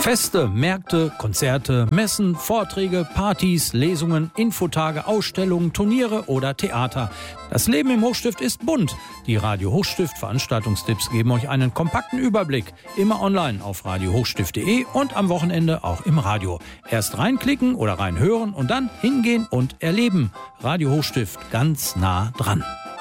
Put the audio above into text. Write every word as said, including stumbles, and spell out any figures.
Feste, Märkte, Konzerte, Messen, Vorträge, Partys, Lesungen, Infotage, Ausstellungen, Turniere oder Theater. Das Leben im Hochstift ist bunt. Die Radio Hochstift Veranstaltungstipps geben euch einen kompakten Überblick. Immer online auf radio hochstift punkt de und am Wochenende auch im Radio. Erst reinklicken oder reinhören und dann hingehen und erleben. Radio Hochstift, ganz nah dran.